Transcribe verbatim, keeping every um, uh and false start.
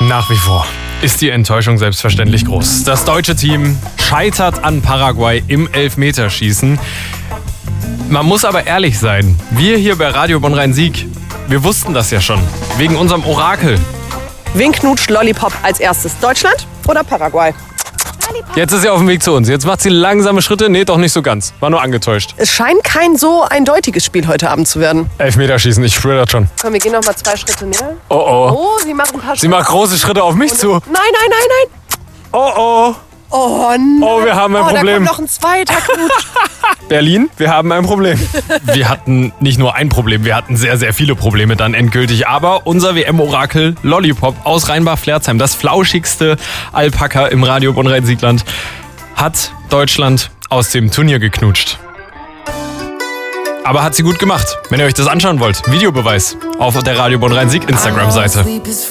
Nach wie vor ist die Enttäuschung selbstverständlich groß. Das deutsche Team scheitert an Paraguay im Elfmeterschießen. Man muss aber ehrlich sein, wir hier bei Radio Bonn-Rhein-Sieg, wir wussten das ja schon, wegen unserem Orakel. Wen knutscht Lollipop als erstes? Deutschland oder Paraguay? Jetzt ist sie auf dem Weg zu uns. Jetzt macht sie langsame Schritte. Nee, doch nicht so ganz. War nur angetäuscht. Es scheint kein so eindeutiges Spiel heute Abend zu werden. Elfmeterschießen, ich spüre das schon. Komm, wir gehen noch mal zwei Schritte näher. Oh oh. Oh, sie macht ein paar Schritte. Sie macht große Schritte auf mich Und zu. Nein, nein, nein, nein. Oh oh. Oh nein. Oh, wir haben ein oh, Problem. Da kommt noch ein zweiter Knutsch. Berlin, wir haben ein Problem. Wir hatten nicht nur ein Problem, wir hatten sehr, sehr viele Probleme dann endgültig. Aber unser W M-Orakel Lollipop aus Rheinbach-Pflerzheim, das flauschigste Alpaka im Radio Bonn-Rhein-Siegland, hat Deutschland aus dem Turnier geknutscht. Aber hat sie gut gemacht. Wenn ihr euch das anschauen wollt, Videobeweis auf der Radio Bonn-Rhein-Sieg Instagram-Seite.